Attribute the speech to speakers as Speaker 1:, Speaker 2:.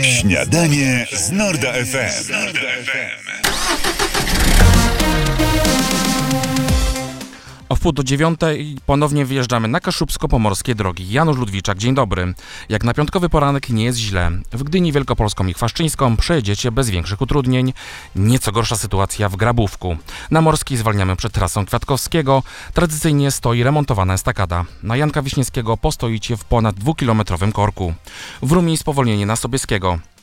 Speaker 1: Śniadanie z Norda FM.
Speaker 2: O 8:30 ponownie wyjeżdżamy na kaszubsko-pomorskie drogi. Janusz Ludwiczak, dzień dobry. Jak na piątkowy poranek nie jest źle. W Gdyni Wielkopolską i Chwaszczyńską przejedziecie bez większych utrudnień. Nieco gorsza sytuacja w Grabówku. Na Morskiej zwalniamy przed trasą Kwiatkowskiego. Tradycyjnie stoi remontowana estakada. Na Janka Wiśniewskiego postoicie w ponad 2-kilometrowym korku. W Rumie spowolnienie na Sobieskiego.